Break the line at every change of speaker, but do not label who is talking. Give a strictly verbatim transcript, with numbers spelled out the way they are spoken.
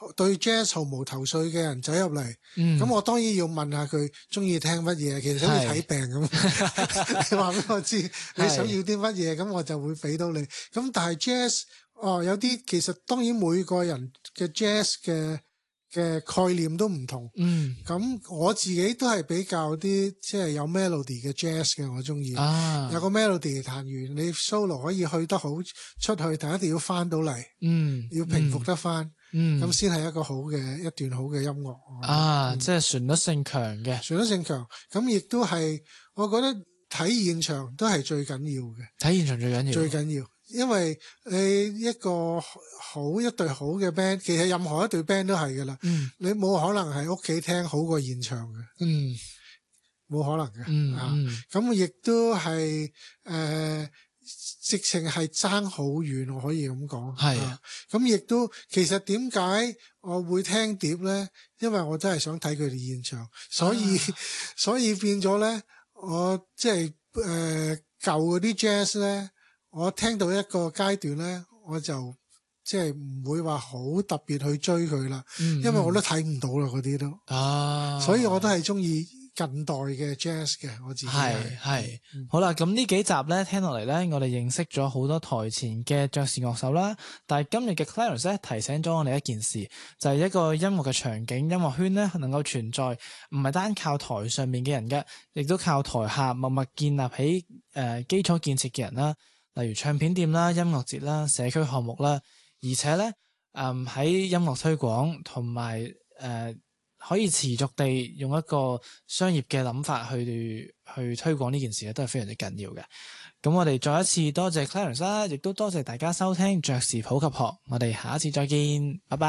對 jazz 毫無頭緒嘅人走入嚟，咁、
嗯、
我當然要問下佢中意聽乜嘢，其實好似睇病咁。你話俾我知你想要啲乜嘢，咁我就會俾到你。咁但係 jazz 哦，有啲其實當然每個人嘅 jazz 嘅嘅概念都唔同。
嗯，咁
我自己都係比較啲即係有 melody 嘅 jazz 嘅，我中意。
啊，有
個 melody 彈完，你 solo 可以去得好出去，但一定要翻到嚟。嗯，要平復得翻。嗯，咁先係一個好嘅一段好嘅音樂
啊，
嗯、
即係旋律性強嘅，
旋律性強，咁亦都係我覺得睇現場都係最緊要嘅，
睇現場最緊要，
最緊要，因為你一個好一隊好嘅 band， 其實任何一隊 band 都係噶啦，嗯，你冇可能喺屋企聽好過現場嘅，嗯，冇可能嘅，嗯啊，咁亦都係誒。呃直情係爭好遠，我可以咁講。係啊，咁亦都其實點解我會聽碟咧？因為我真係想睇佢哋現場，所以、啊、所以變咗咧，我即係誒舊嗰啲 jazz 咧，我聽到一個階段咧，我就即係唔會話好特別去追佢啦、嗯，因為我都睇唔到啦嗰啲都。啊，所以我都係中意近代嘅 jazz 嘅，我自己係係、嗯、
好啦，咁呢幾集咧聽落嚟咧，我哋認識咗好多台前嘅爵士樂手啦。但係今日嘅 Clarence 咧提醒咗我哋一件事，就係、是、一個音樂嘅場景、音樂圈咧能夠存在，唔係單靠台上面嘅人嘅，亦都靠台下默默建立起誒、呃、基礎建設嘅人啦。例如唱片店啦、音樂節啦、社區項目啦，而且咧誒喺音樂推廣同埋誒。可以持續地用一個商業嘅諗法去去推廣呢件事咧，都係非常之緊要嘅。咁我哋再一次多謝 Clarence 啦，亦都多謝大家收聽爵士普及學。我哋下一次再見，拜拜。